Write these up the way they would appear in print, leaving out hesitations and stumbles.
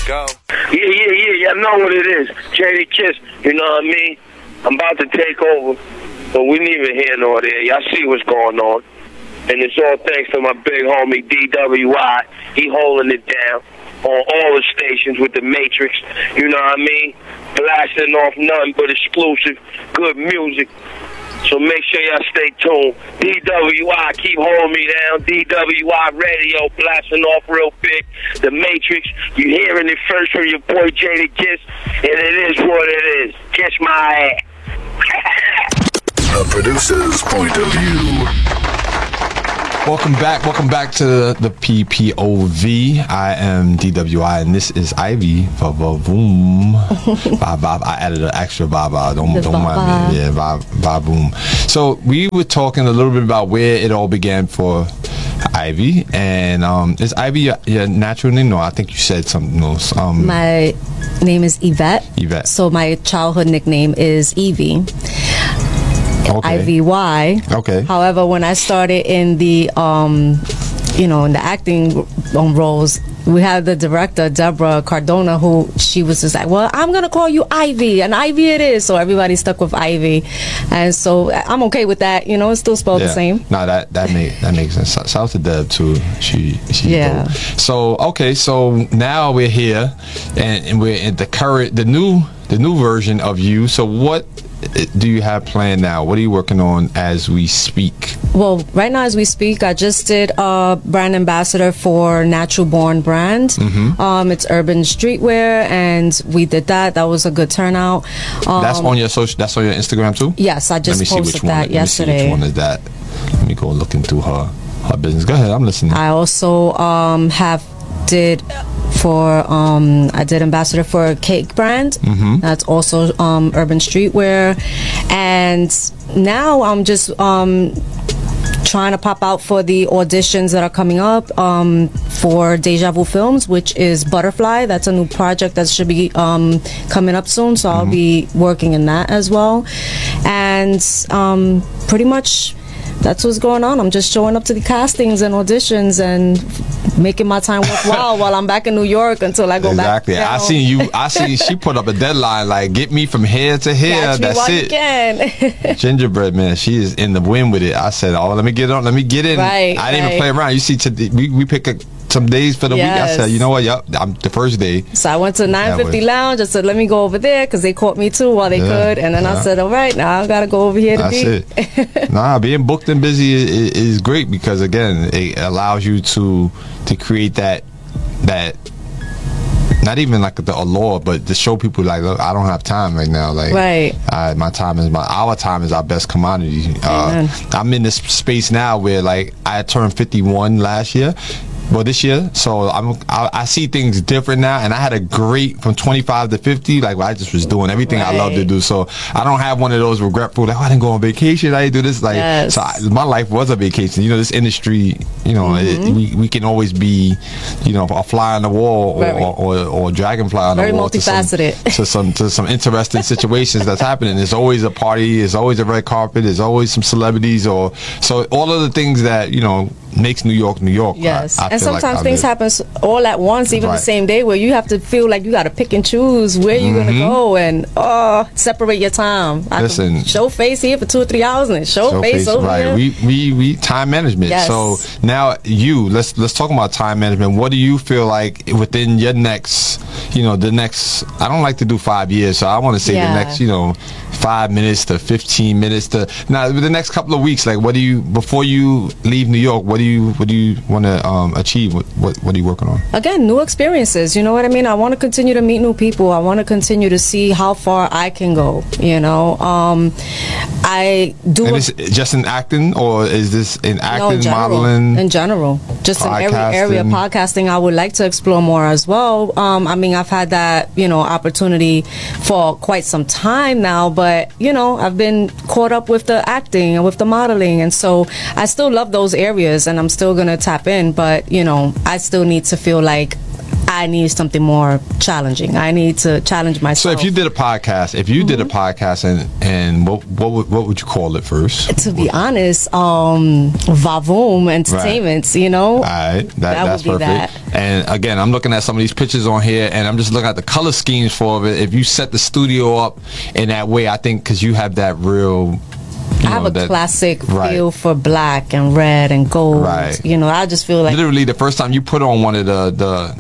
go. Yeah. I know what it is. Jada Kiss, you know what I mean? I'm about to take over, but we ain't even here nor there. Y'all see what's going on. And it's all thanks to my big homie DWI. He holding it down on all the stations with the Matrix. You know what I mean? Blasting off nothing but exclusive, good music. So make sure y'all stay tuned. DWI, keep holding me down. DWI Radio, blasting off real big. The Matrix, you hearing it first from your boy Jada Kiss, and it is what it is. Kiss my ass. The producer's point of view. Welcome back to the PPOV. I am DWI, and this is Ivy. Boom. I added an extra ba. Don't mind me. Yeah, ba boom. So we were talking a little bit about where it all began for Ivy, and is Ivy your natural name? No, I think you said something else. My name is Yvette. So my childhood nickname is Evie. Okay. IVY. Okay. However, when I started in the in the acting roles, we had the director Deborah Cardona, who she was just like, well, I'm gonna call you Ivy, and Ivy it is. So everybody stuck with Ivy, and so I'm okay with that. It's still spelled the same. No, that makes sense. Shout out to Deb too. She dope. So now we're here, and we're in the new version of you. So what do you have planned now? What are you working on as we speak? Well, right now as we speak, I just did a brand ambassador for Natural Born brand. Mm-hmm. It's urban streetwear, and we did that. That was a good turnout. That's on your Instagram too? Yes, I just posted that yesterday. Let me see which one is that. Let me go looking through her business. Go ahead, I'm listening. I also I did ambassador for a cake brand. Mm-hmm. That's also urban streetwear, and now I'm just trying to pop out for the auditions that are coming up for Deja Vu Films, which is Butterfly. That's a new project that should be coming up soon, so I'll be working in that as well. And pretty much that's what's going on. I'm just showing up to the castings and auditions and making my time worthwhile while I'm back in New York until I go back. Exactly. I seen she put up a deadline like, get me from here to here. Catch That's me it. You can. Gingerbread man, she is in the wind with it. I said, let me get in. Right, I didn't even play around. You see, we pick some days for the week. I said, you know what? I'm the first day. So I went to 950 Lounge. I said, let me go over there because they caught me too while they could. And then I said, all right, now I got to go over here to be. It. Being booked and busy is great because, again, it allows you to create that not even like the allure, but to show people like, look, I don't have time right now. Like, right. Our time is our best commodity. I'm in this space now where like I turned 51 last year. Well, this year, so I see things different now, and I had a great from 25 to 50. Like I just was doing everything I love to do, so I don't have one of those regretful like, I didn't go on vacation, I didn't do this. Like, my life was a vacation. This industry, we can always be, a fly on the wall or a dragonfly on the wall. Very multifaceted. To some interesting situations that's happening. There's always a party. There's always a red carpet. There's always some celebrities, so all of the things that makes New York New York. Yes. And sometimes things happen all at once, even the same day, where you have to feel like you got to pick and choose where you're going to go and separate your time. Listen, show face here for 2 or 3 hours and show face over here. We time management. Yes. So now let's talk about time management. What do you feel like within your next, the next, I don't like to do 5 years, so I want to say the next, 5 minutes to 15 minutes to now the next couple of weeks, like what do you, before you leave New York, what do you want to achieve? What are you working on? Again, new experiences, you know what I mean? I want to continue to meet new people. I want to continue to see how far I can go, I do. And is it just in acting, or is this in acting, modeling? In general, just in every area. Podcasting, I would like to explore more as well. I've had that, opportunity for quite some time now, but I've been caught up with the acting and with the modeling, and so I still love those areas, and I'm still gonna tap in. But I still need to feel like I need something more challenging. I need to challenge myself. So if you did a podcast, and what would you call it first? To be honest, Vavoom Entertainment, you know. All right, that's would be perfect. that. And again, I'm looking at some of these pictures on here, and I'm just looking at the color schemes for it. If you set the studio up in that way, I think because you have that real. I have a classic feel for black and red and gold. Right. You know, I just feel like literally the first time you put on one of the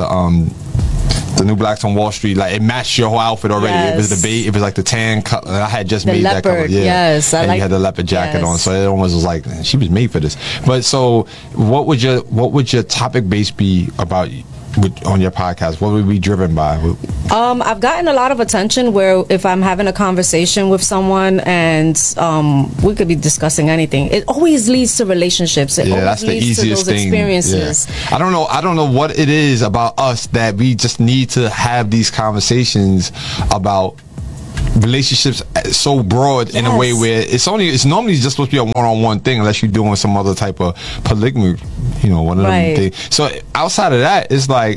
New Blacks on Wall Street, like it matched your whole outfit already. Yes. It was it was like the tan color. I had just the made leopard, that color. Yeah. Yes, and you had the leopard jacket on, so it almost was like she was made for this. But so, what would your topic base be about? On your podcast, what would we be driven by? I've gotten a lot of attention where if I'm having a conversation with someone and we could be discussing anything, it always leads to relationships. It always that's the leads easiest to those thing. experiences. Yeah. I don't know what it is about us that we just need to have these conversations about relationships so broad in a way where it's normally just supposed to be a one-on-one thing unless you're doing some other type of polygamy, you know, one of them things. So outside of that, it's like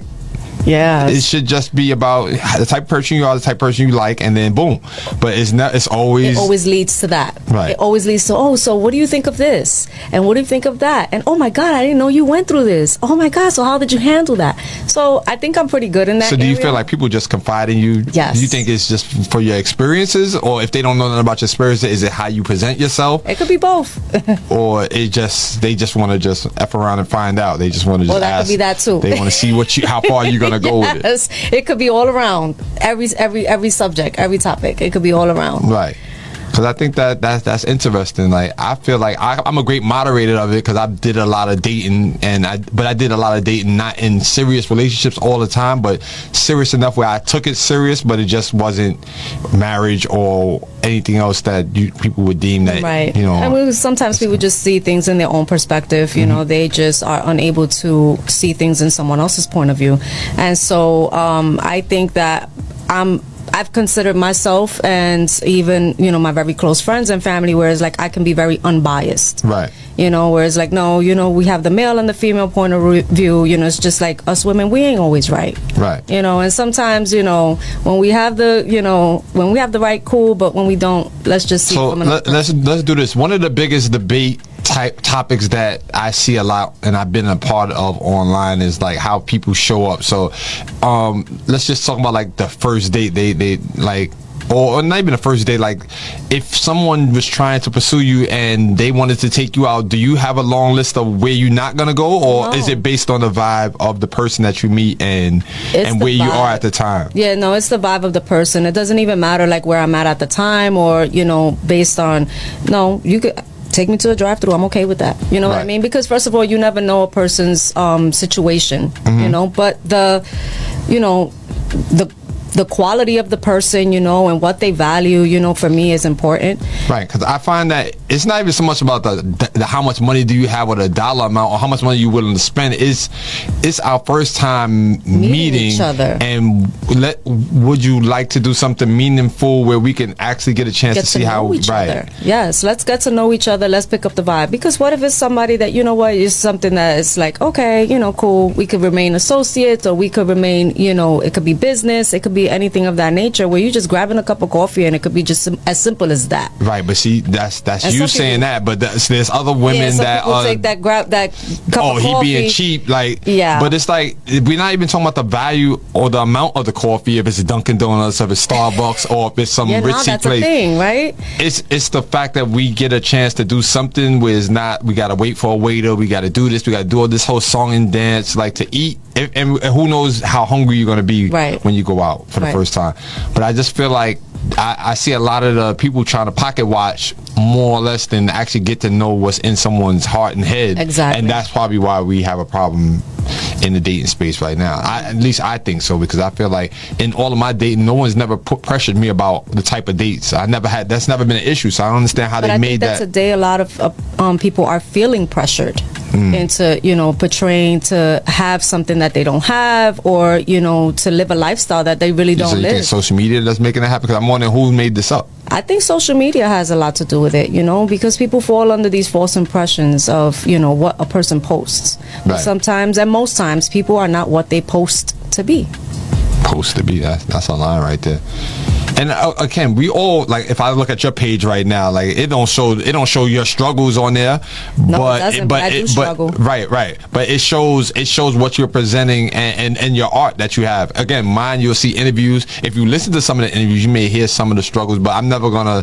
it should just be about the type of person you are, the type of person you like, and then boom. But it always leads to that. Right. It always leads to, so what do you think of this? And what do you think of that? And oh my God, I didn't know you went through this. Oh my God, so how did you handle that? So I think I'm pretty good in that. So do you feel like people just confide in you? Yes. Do you think it's just for your experiences, or if they don't know nothing about your experiences, is it how you present yourself? It could be both. Or they just want to just F around and find out. They just want to just that ask. Could be that too. They want to see how far you're gonna go with it. Yes, it could be all around. Every subject, every topic. It could be all around. Right. Because I think that's interesting. Like I feel like I'm a great moderator of it because I did a lot of dating, but I did a lot of dating not in serious relationships all the time, but serious enough where I took it serious, but it just wasn't marriage or anything else that people would deem that. Right. You know. And sometimes people just see things in their own perspective. You know, they just are unable to see things in someone else's point of view, and so I think that I've considered myself and even, you know, my very close friends and family, whereas like I can be very unbiased. Right. You know, whereas like, no, you know, we have the male and the female point of view, you know, it's just like us women, we ain't always right. Right. You know, and sometimes, you know, when we have the right, cool, but when we don't, let's just see. So let's do this. One of the biggest debate type topics that I see a lot and I've been a part of online is like how people show up. So let's just talk about like the first date. They like, or not even the first date, like if someone was trying to pursue you and they wanted to take you out, do you have a long list of where you're not gonna go, or is it based on the vibe of the person that you meet and where you are at the time? Yeah, no, it's the vibe of the person. It doesn't even matter like where I'm at the time, or, you know, based on, no, you could take me to a drive-through. I'm okay with that. You know what I mean? Because first of all, you never know a person's situation. You know, but the quality of the person, you know, and what they value, you know, for me is important. Right, because I find that it's not even so much about the how much money do you have or the dollar amount or how much money you're willing to spend. It's our first time meeting each other. And would you like to do something meaningful where we can actually get a chance to see how each other. Yes, let's get to know each other. Let's pick up the vibe. Because what if it's somebody that, you know what, is something that is like, okay, you know, cool, we could remain associates, or we could remain, you know, it could be business, it could be anything of that nature, where you're just grabbing a cup of coffee and it could be just as simple as that. Right, but see, that's you saying that, but there's other women that take that cup of coffee. He being cheap, like, yeah. But it's like we're not even talking about the value or the amount of the coffee. If it's Dunkin' Donuts, if it's Starbucks, or if it's some ritzy that's place. A thing, right? It's the fact that we get a chance to do something where it's not we gotta wait for a waiter, we gotta do this, we gotta do all this whole song and dance, like to eat, and who knows how hungry you're gonna be when you go out for the first time. But I just feel like I see a lot of the people trying to pocket watch more or less than actually get to know what's in someone's heart and head. Exactly. And that's probably why we have a problem in the dating space right now. At least I think so, because I feel like in all of my dating, no one's never pressured me about the type of dates. That's never been an issue, so I don't understand how they made that. But I think that today a lot of people are feeling pressured. into, you know, portraying to have something that they don't have, or, you know, to live a lifestyle that they really don't So you live. think social media that's making it happen? Because I'm wondering who made this up. I think social media has a lot to do with it, you know, because people fall under these false impressions of, you know, what a person posts. But Right. sometimes, and most times, people are not what they post to be. Supposed to be. That's a line right there. And again, we all, like, if I look at your page right now, like, it don't show your struggles on there. No, but it doesn't, but I do struggle. Right. But it shows what you're presenting and your art that you have. Again, mine, you'll see interviews. If you listen to some of the interviews, you may hear some of the struggles, but I'm never gonna,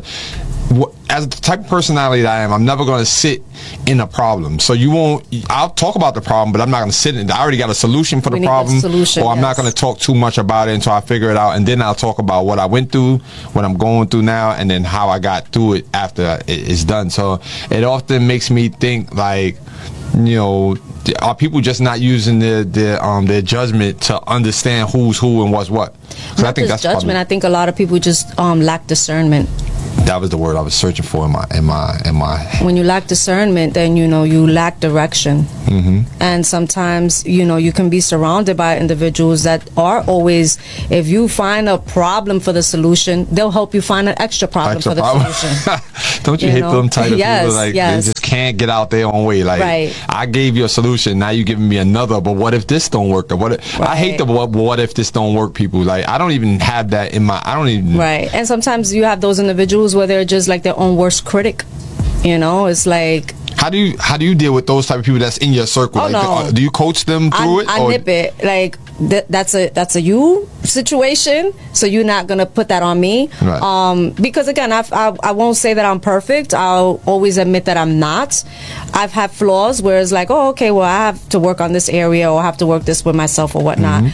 as the type of personality that I am, I'm never going to sit in a problem. So I'll talk about the problem, but I'm not going to sit in it. I already got a solution for the problem. Or I'm not going to talk too much about it until I figure it out. And then I'll talk about what I went through, what I'm going through now, and then how I got through it after it's done. So it often makes me think, like, you know, are people just not using their judgment to understand who's who and what's what? So I think that's judgment. I think a lot of people just lack discernment. That was the word I was searching for in my. When you lack discernment, then, you know, you lack direction. And sometimes, you know, you can be surrounded by individuals that are always, if you find a problem for the solution, they'll help you find an extra problem for the solution. Don't you hate them type of people? Like, they just can't get out their own way. Like, I gave you a solution, now you giving me another, but what if this don't work? Or what if, I hate the what if this don't work people. Like, I don't even have that in my, I don't even. Right. And sometimes you have those individuals where they're just like their own worst critic. You know, it's like, how do you deal with those type of people that's in your circle? Oh, like, no. Do you coach them through it? I nip it. Like, that's a you situation, so you're not gonna put that on me. Right. Because again, I won't say that I'm perfect. I'll always admit that I'm not. I've had flaws where it's like, oh, okay, well, I have to work on this area, or I have to work this with myself or whatnot.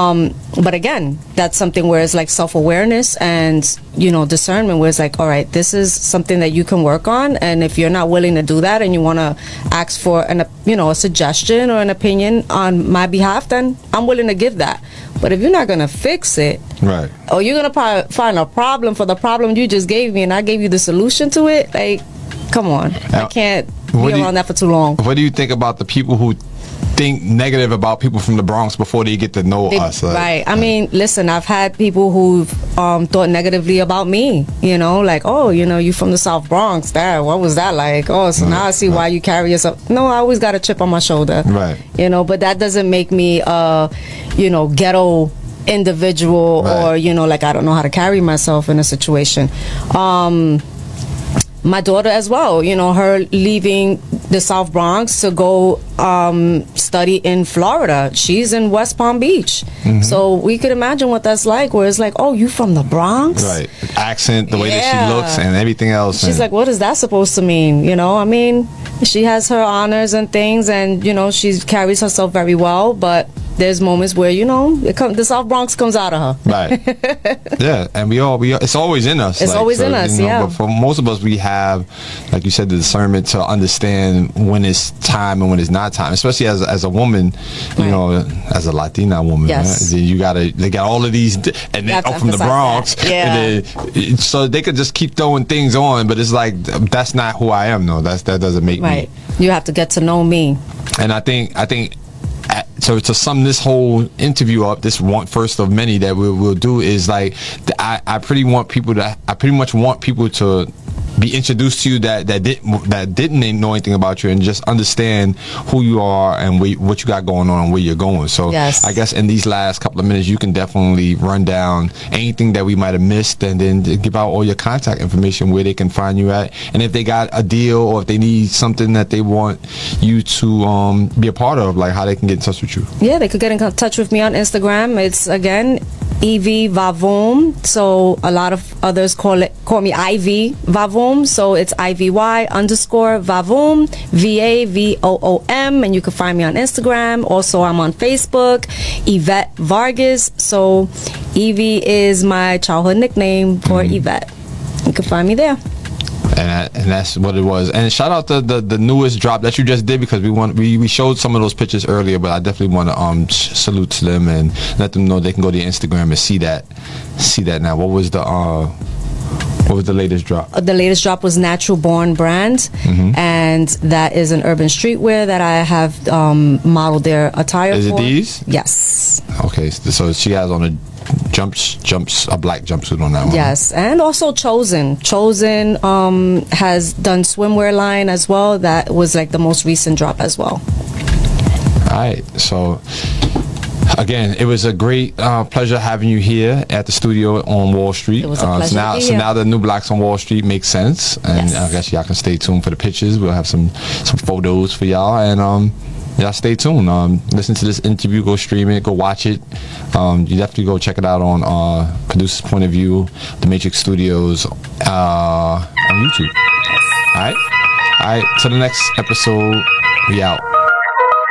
But again, that's something where it's like self-awareness and, you know, discernment, where it's like, all right, this is something that you can work on, and if you're not willing to do that and you want to ask for a suggestion or an opinion on my behalf, then I'm willing to give that. But if you're not going to fix it, right, or you're going to find a problem for the problem you just gave me and I gave you the solution to it, like, come on. I can't be around that for too long. What do you think about the people who think negative about people from the Bronx before they get to know us? Like, right. I mean, listen, I've had people who've thought negatively about me, you know, like, oh, you know, you from the South Bronx, what was that like? Oh, so now I see why you carry yourself. No, I always got a chip on my shoulder. Right. You know, but that doesn't make me ghetto individual, or, you know, like, I don't know how to carry myself in a situation. My daughter as well, you know, her leaving the South Bronx to go study in Florida. She's in West Palm Beach. So we could imagine what that's like, where it's like, oh, you from the Bronx? Right. Accent, the way that she looks and everything else. She's like, what is that supposed to mean? You know, I mean, she has her honors and things, and, you know, she carries herself very well, but there's moments where, you know, the South Bronx comes out of her. Right. Yeah, and we all it's always in us. It's always in us, you know, but for most of us, we have, like you said, the discernment to understand when it's time and when it's not time, especially as a woman, you know, as a Latina woman. Yes. Right? They got all of these, and then from the Bronx. Yeah. And then, so they could just keep throwing things on, but it's like, that's not who I am, though. That doesn't make me. Right. You have to get to know me. And I think so to sum this whole interview up, this one first of many that we'll do is like, I pretty much want people to be introduced to you that didn't know anything about you, and just understand who you are and what you got going on and where you're going. So I guess in these last couple of minutes, you can definitely run down anything that we might have missed, and then give out all your contact information, where they can find you at, and if they got a deal or if they need something that they want you to be a part of, like how they can get in touch with you. Yeah, they could get in touch with me on Instagram. It's again Ivy Vavoom. So a lot of others call me Ivy Vavoom. So it's IVY_Vavoom, VAVOOM, and you can find me on Instagram. Also, I'm on Facebook, Yvette Vargas. So Evie is my childhood nickname for Yvette. You can find me there. And that's what it was. And shout out to the newest drop that you just did, because we showed some of those pictures earlier, but I definitely want to salute to them and let them know they can go to your Instagram and see that now. What was the What was the latest drop? The latest drop was Natural Born brand, and that is an urban streetwear that I have modeled their attire Is it for. these? Yes. Okay, so she has on a black jumpsuit on that one. Yes, and also Chosen. Chosen has done swimwear line as well. That was like the most recent drop as well. All right, so again, it was a great pleasure having you here at the studio on Wall Street. It was a pleasure to be so here. now the New Blocks on Wall Street makes sense, and Yes. I guess y'all can stay tuned for the pictures. We'll have some photos for y'all, and y'all stay tuned. Listen to this interview, go stream it, go watch it. You definitely go check it out on Producer's Point of View, The Matrix Studios on YouTube. All right, till the next episode. We out.